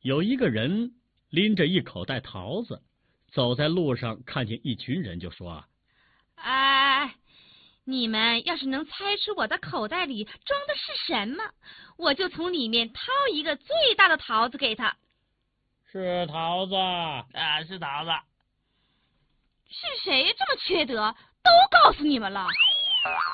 有一个人拎着一口袋桃子，走在路上，看见一群人，就说：“ 哎，你们要是能猜出我的口袋里装的是什么，我就从里面掏一个最大的桃子给他。” 是桃子啊，是桃子。 是谁这么缺德？都告诉你们了。